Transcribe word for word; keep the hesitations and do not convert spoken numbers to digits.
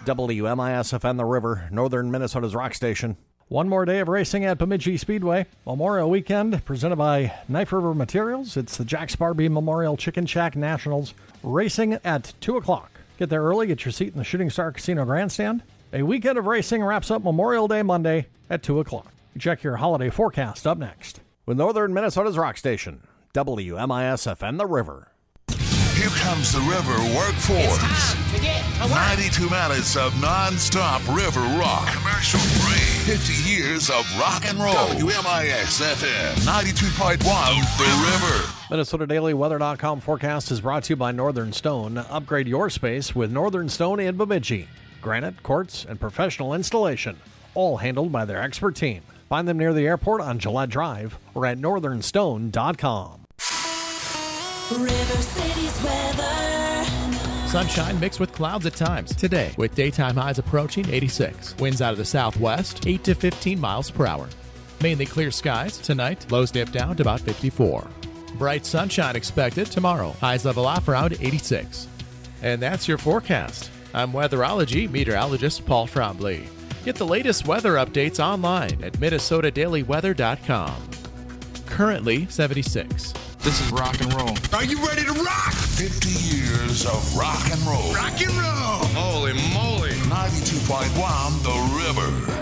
W M I S F N The River, northern Minnesota's rock station. One more day of racing at Bemidji Speedway. Memorial Weekend presented by Knife River Materials. It's the Jack Sparby Memorial Chicken Shack Nationals racing at two o'clock. Get there early, get your seat in the Shooting Star Casino Grandstand. A weekend of racing wraps up Memorial Day Monday at two o'clock. Check your holiday forecast up next. With northern Minnesota's rock station, W M I S F N The River. Here comes the River Workforce. It's time to get to work. ninety-two minutes of non-stop river rock. Commercial free. fifty years of rock and roll. W M I S F M ninety-two point one, The River. Minnesota Daily Weather dot com forecast is brought to you by Northern Stone. Upgrade your space with Northern Stone in Bemidji. Granite, quartz, and professional installation, all handled by their expert team. Find them near the airport on Gillette Drive or at northern stone dot com. River City's weather. Sunshine mixed with clouds at times today, with daytime highs approaching eighty-six. Winds out of the southwest, eight to fifteen miles per hour. Mainly clear skies tonight, lows dip down to about fifty-four. Bright sunshine expected tomorrow, highs level off around eighty-six. And that's your forecast. I'm weatherology meteorologist Paul Trombley. Get the latest weather updates online at Minnesota Daily Weather dot com. Currently seventy-six. This is rock and roll. Are you ready to rock? fifty years of rock and roll. Rock and roll! Holy moly! ninety-two point one, The River.